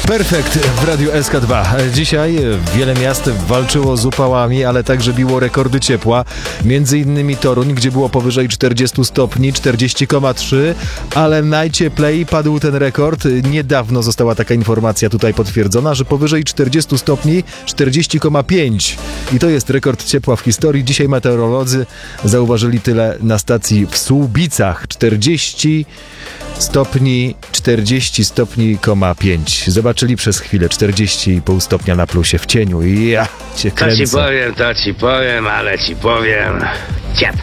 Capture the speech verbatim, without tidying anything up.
Perfekt w Radiu S K dwa. Dzisiaj wiele miast walczyło z upałami, ale także biło rekordy ciepła. Między innymi Toruń, gdzie było powyżej czterdzieści stopni, czterdzieści przecinek trzy, ale najcieplej padł ten rekord. Niedawno została taka informacja tutaj potwierdzona, że powyżej czterdzieści stopni, czterdzieści przecinek pięć. I to jest rekord ciepła w historii. Dzisiaj meteorolodzy zauważyli tyle na stacji w Słubicach. czterdzieści stopni, czterdzieści stopni, pięć. Zobaczyli przez chwilę czterdzieści i pół stopnia na plusie w cieniu i ja cię To kręcę. ci powiem, to ci powiem, ale ci powiem. Ciepło.